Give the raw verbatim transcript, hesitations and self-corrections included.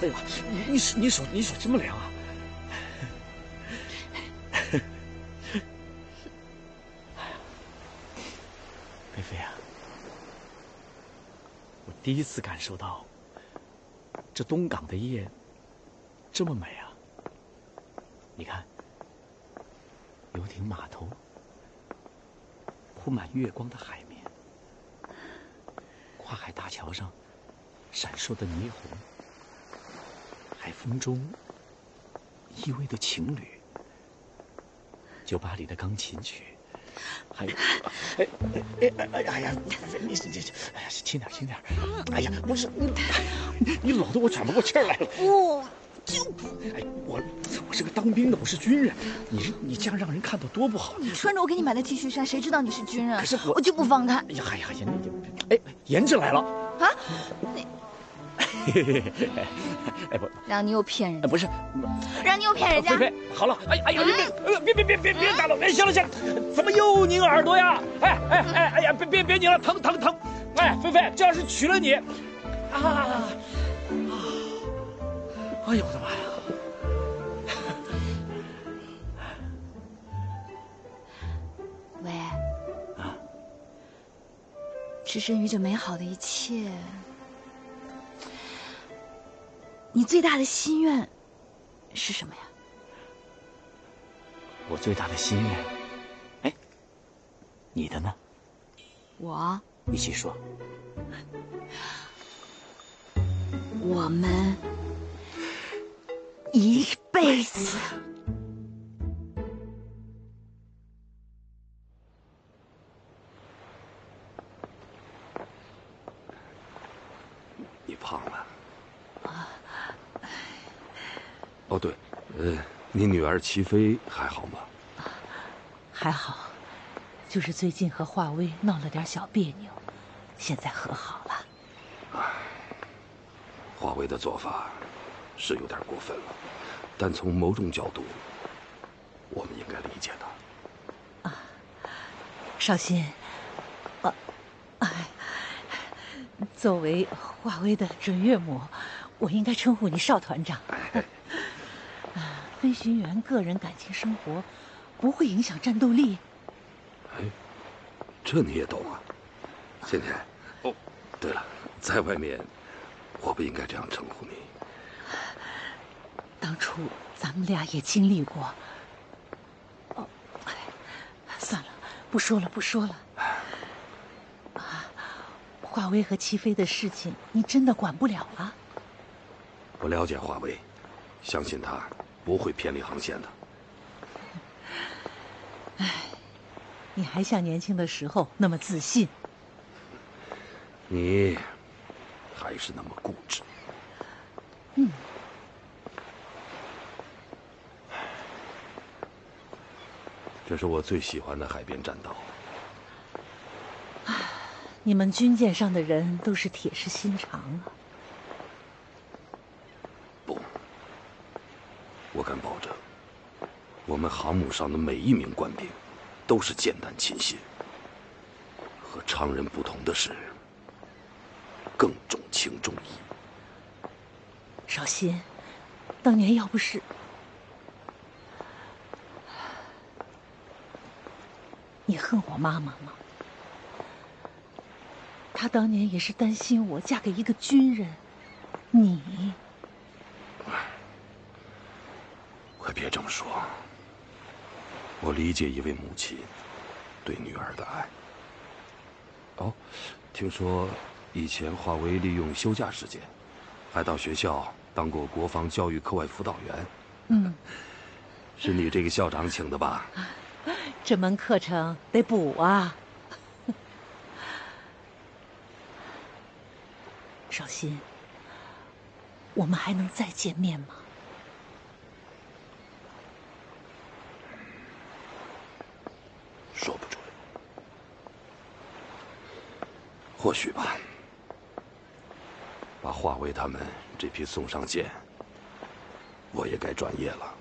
哎呀，你你手你手你手这么凉啊！哎呀，菲菲啊，我第一次感受到这东港的夜这么美啊！你看，游艇码头，铺满月光的海面，跨海大桥上闪烁的霓虹，海风中依偎的情侣，酒吧里的钢琴曲，还有，哎哎哎哎哎呀，你这这，哎呀，轻点轻点，哎呀，不是你，你你搂得我喘不过气儿来了。 我就， 哎，我我是个当兵的，我是军人，你你这样让人看到多不好。 你穿着我给你买的 T 恤衫，谁知道你是军人？ 可是我我就不放开。 哎呀哎呀，言哎，言志来了啊！你， 哎不， 让你又骗人家， 不是， 让你又骗人家。 菲菲，好了，哎哎呀，你别别别别别别打了，哎，行了行了，怎么又拧耳朵呀？哎哎哎哎呀，别别别拧了，疼疼疼！哎，菲菲，这要是娶了你，啊啊！哎呦我的妈呀！ 喂， 啊， 置身于这美好的一切，你最大的心愿是什么呀？ 我最大的心愿，哎，你的呢？ 我， 一起说。 我们一辈子。 你胖了。啊。哦对，呃，你女儿齐飞还好吗？ 还好，就是最近和华威闹了点小别扭，现在和好了。 华为的做法是有点过分了，但从某种角度，我们应该理解他。 啊，少勋，啊，哎，作为华为的准岳母，我应该称呼你邵团长。 哎， 啊，飞行员个人感情生活不会影响战斗力。 哎，这你也懂啊，芊芊。哦，对了，在外面。我不应该这样称呼你。 当初咱们俩也经历过。哦，哎，算了，不说了，不说了。啊，华为和齐飞的事情，你真的管不了了？ 我了解华为，相信他不会偏离航线的。 哎，你还像年轻的时候那么自信。 你。还是那么固执。 嗯， 这是我最喜欢的海边栈道。 你们军舰上的人都是铁石心肠啊。 不，我敢保证，我们航母上的每一名官兵都是简单勤心。和常人不同的是。更重情重义。 少欣，当年要不是……你恨我妈妈吗？她当年也是担心我嫁给一个军人，你…… 快别这么说，我理解一位母亲对女儿的爱。哦，听说。以前华为利用休假时间，还到学校当过国防教育课外辅导员。 嗯， 是你这个校长请的吧？ 这门课程得补啊。少欣，我们还能再见面吗？ 说不准，或许吧。把华为他们这批送上舰，我也该转业了。